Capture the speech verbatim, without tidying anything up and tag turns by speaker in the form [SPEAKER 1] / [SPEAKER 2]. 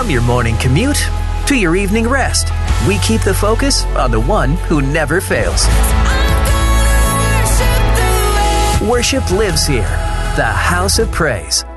[SPEAKER 1] From your morning commute to your evening rest, we keep the focus on the one who never fails. Worship lives here. The House of Praise